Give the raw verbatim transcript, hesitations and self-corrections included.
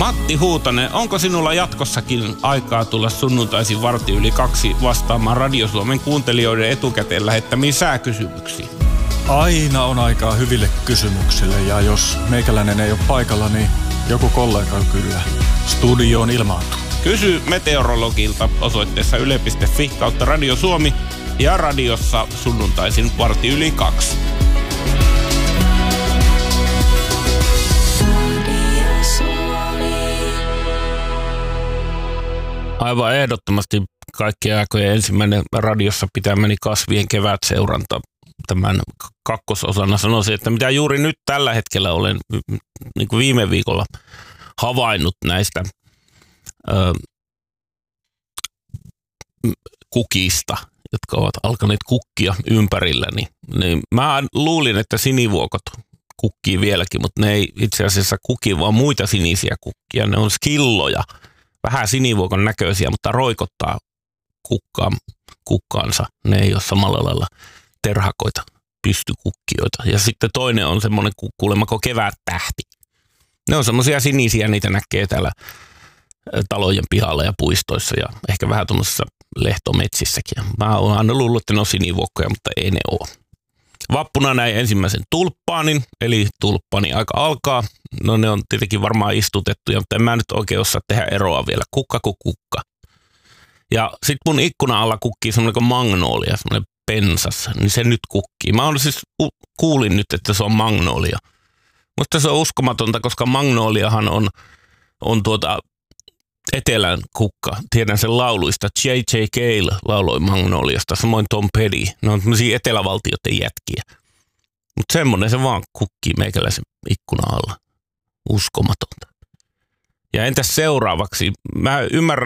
Matti Huutonen, onko sinulla jatkossakin aikaa tulla sunnuntaisin varti yli kaksi vastaamaan Radio Suomen kuuntelijoiden etukäteen lähettämiin sääkysymyksiin? Aina on aikaa hyville kysymyksille ja jos meikäläinen ei ole paikalla, niin joku kollega kyllä studioon ilmaantuu. Kysy meteorologilta osoitteessa yle piste fi kautta Radio Suomi ja radiossa sunnuntaisin varti yli kaksi. Aivan ehdottomasti kaikkien aikojen ensimmäinen radiossa pitämäni kasvien kevätseuranta tämän kakkososana. Sanoisin, että mitä juuri nyt tällä hetkellä olen niin kuin viime viikolla havainnut näistä ö, kukista, jotka ovat alkaneet kukkia ympärilläni. Niin mä luulin, että sinivuokot kukkii vieläkin, mutta ne ei itse asiassa kuki, vaan muita sinisiä kukkia. Ne on skilloja. Vähän sinivuokon näköisiä, mutta roikottaa kukkaan, kukkaansa. Ne ei ole samalla lailla terhakoita, pystykukkijoita. Ja sitten toinen on semmoinen kuulemako kevättähti. Ne on semmoisia sinisiä, niitä näkee täällä talojen pihalla ja puistoissa ja ehkä vähän tuollaisissa lehtometsissäkin. Mä oon aina luullut, että ne on sinivuokkoja, mutta ei ne ole. Vappuna näin ensimmäisen tulppaanin, eli tulppaani aika alkaa. No ne on tietenkin varmaan istutettuja, mutta en mä nyt oikein osaa tehdä eroa vielä. Kukka kuin kukka. Ja sit mun ikkuna alla kukkii semmoinen kuin magnolia, semmoinen pensas, niin se nyt kukkii. Mä oon siis kuulin nyt, että se on magnolia. Mutta se on uskomatonta, koska magnoliahan on, on tuota etelän kukka. Tiedän sen lauluista. J J Cale lauloi magnoliasta, samoin Tom Petty. Ne on tämmöisiä etelävaltioiden jätkiä. Mutta semmoinen se vaan kukkii meikäläisen ikkuna alla. Uskomatonta. Ja entäs seuraavaksi? Mä ymmärrän,